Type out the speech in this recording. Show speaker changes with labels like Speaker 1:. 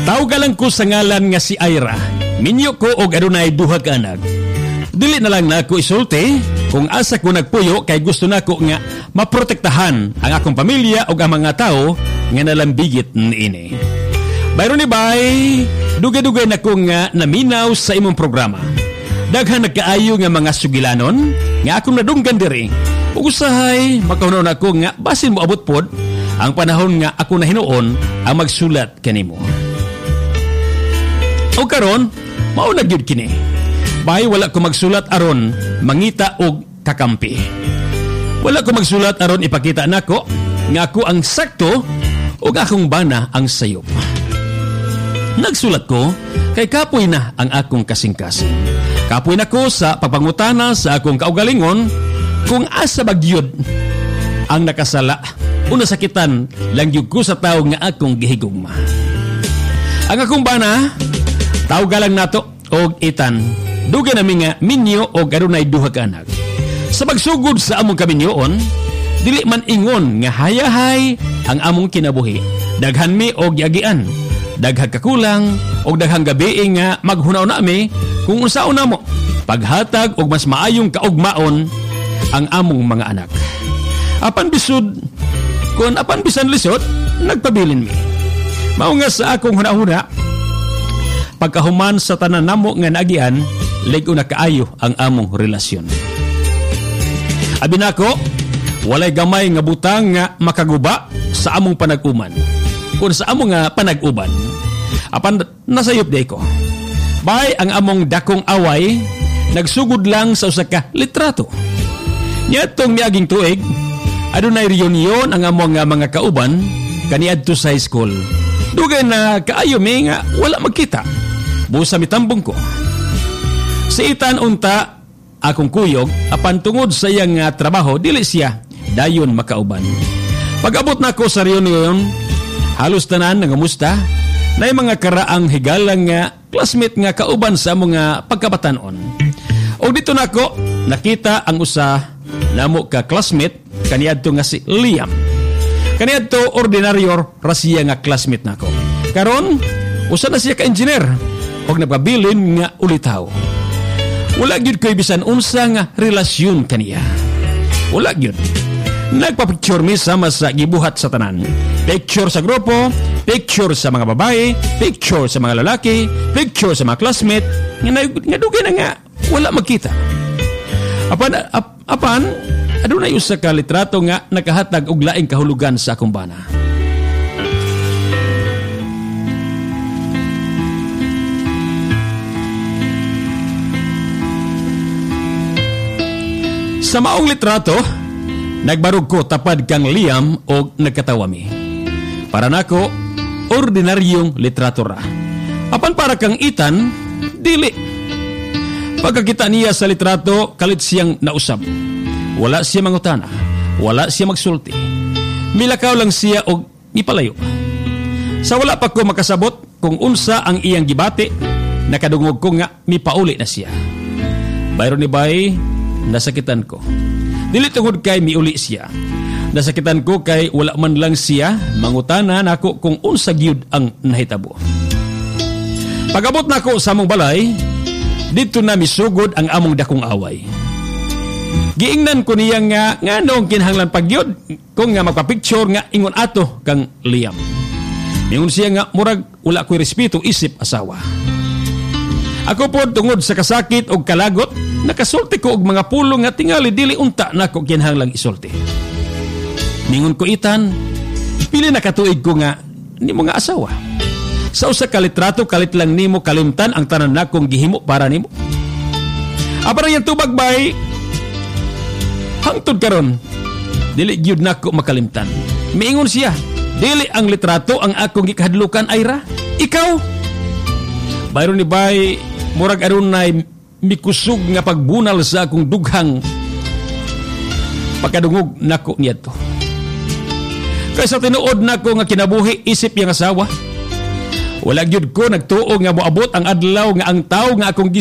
Speaker 1: Tawgalan ko sa ngalan nga si Ira. Minyo ko og adunay duha ka anak. Dili na lang na ako isulti kung asa ko nagpuyo kay gusto nako nga maprotektahan ang akong pamilya o ang mga tao nga nalambigit niini. Bayron ni bay, dugay-dugay nako nga naminaw sa imong programa. Daghan nagkaayo nga mga sugilanon nga akong nadunggan diri. Ug usahay makahunaw nako nga basin mo abot pod ang panahon nga ako nahinuon ang magsulat kanimo. O karon, mao na gyud kini. Bay wala ko magsulat aron mangita og kakampi. Wala ko magsulat aron ipakita nako nga ako ang sakto ug akong bana ang sayop. Nagsulat ko kay kapoy na ang akong kasing-kasing. Kapoy na ko sa pagpangutana sa akong kaugalingon kung asa bagyod ang nakasala o nasakitan lang gyud ko sa tawo nga akong gihigugma. Ang akong bana tawgalang nato og Itan. Duga nami nga minyo o adunay duha ka anak. Sa pagsugod sa among kaminyoon, dili man ingon nga hayahay ang among kinabuhi. Daghan mi og yagian, daghang kakulang og daghang gabi nga maghunaw nami kung unsaon namo paghatag og mas maayong kaugmaon ang among mga anak. Apan bisud kun apan bisan lisod, nagpabilin mi. Mao nga sa akong hunahuna pagkahuman sa tanan namo nga naagian, ligo na kaayo ang among relasyon. Abi nako, walay gamay nga butang nga makaguba sa among panag-uman. Kung sa among nga panag-uban, apan nasayop day ko. Bay ang among dakong away, nagsugod lang sa usa ka litrato. Niyatong miaging tuig, adunay reunion ang among nga mga kauban kaniadto sa high school. Dugay na kaayo mi nga wala magkita. Busa mitambong ko. Si Itan unta akong kuyog apan tungod sa iyang trabaho dili siya dayon makauban. Pag-abot na ko sa reunion, halos tanan nangamusta na mga karaang higalang nga classmate nga kauban sa mga pagkabatanon. O dito nako nakita ang usa namo ka classmate kaniadto nga si Liam. Kaniadto ordinaryo ra siya nga classmate nako. Karon usa na siya ka engineer og nagpabilin nga ulitaw. Wala gyud ko'y bisan unsa nga relasyon kaniya. Wala gyud. Nagpa-picture mi sama sa gibuhat sa tanan. Picture sa grupo, picture sa mga babae, picture sa mga lalaki, picture sa mga classmate, nga dugay na nga wala magkita. Apan adunay usa ka litrato nga nakahatag og laing kahulugan sa akong bana. Sa maong litrato, nagbarog ko tapad kang Liam o nagkatawa mi. Para nako, ordinaryong litrato ra. Apan para kang Itan, dili. Pagkakita niya sa litrato, kalit siyang nausab. Wala siya mangutana, wala siya magsulti. Milakaw lang siya og ipalayo. Sa wala pa ko makasabot kung unsa ang iyang gibati, nakadungog ko nga mipauli na siya. Bayron ni bay, nasakitan ko. Dili tungod kay miuli siya. Nasakitan ko kay wala man lang siya mangutana nako kung unsa gyud ang nahitabo. Pag-abot nako sa among balay, dito na misugod ang among dakong away. Giingnan ko niya nga nganong kinahanglan pagyud kung nga magpa-picture nga ingon ato kang Liam. Mingon siya nga murag wala ko'y respeto isip asawa. Ako po tungod sa kasakit o kalagot, nakasulti ko og mga pulong nga tingali dili unta nako kinahanglang isulti. Mingon ko Itan, pili na katuig ko nga nimo nga asawa. Sa usa ka litrato kalit lang nimo kalimtan ang tanan nakong gihimo para nimo. Apara yang tubag bay, hangtod karon dili gyud nako makalimtan. Miingon siya, dili ang litrato ang akong gikahadlukan Ira, ikaw. Bayron ni bay, murag adunay mikusog nga pagbunal sa akong dughang pagkadungog nako niadto. Kaysa tinuod nako nga kinabuhi isip yang asawa, wala gyud ko nagtuo nga moabot ang adlaw nga ang tawo nga akong